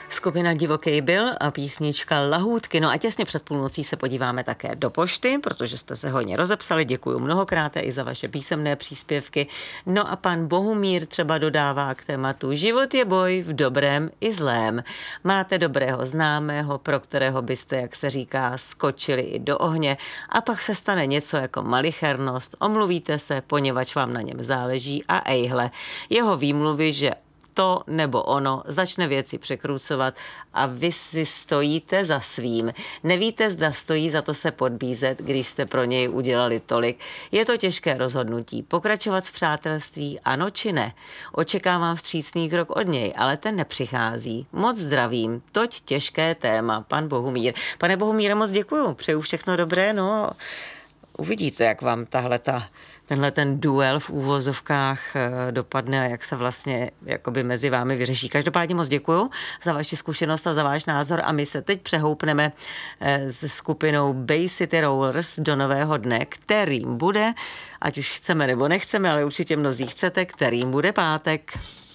Skupina Divoký byl a písnička Lahůdky. No a těsně před půlnocí se podíváme také do pošty, protože jste se hodně rozepsali. Děkuji mnohokrát i za vaše písemné příspěvky. No a pan Bohumír třeba dodává k tématu: život je boj v dobrém i zlém. Máte dobrého známého, pro kterého byste, jak se říká, skočili i do ohně, a pak se stane něco jako malichernost, omluvíte se, poněvadž vám na něm záleží, a ejhle, jeho výmluvy, že to nebo ono začne věci překrucovat a vy si stojíte za svým. Nevíte, zda stojí za to se podbízet, když jste pro něj udělali tolik. Je to těžké rozhodnutí. Pokračovat v přátelství, ano či ne? Očekávám vstřícný krok od něj, ale ten nepřichází. Moc zdravím. Toť těžké téma, pan Bohumír. Pane Bohumíre, moc děkuju. Přeju všechno dobré, no. Uvidíte, jak vám tenhle ten duel v úvozovkách dopadne a jak se vlastně jakoby mezi vámi vyřeší. Každopádně moc děkuju za vaši zkušenost a za váš názor a my se teď přehoupneme se skupinou Bay City Rollers do nového dne, kterým bude, ať už chceme nebo nechceme, ale určitě mnozí chcete, kterým bude pátek.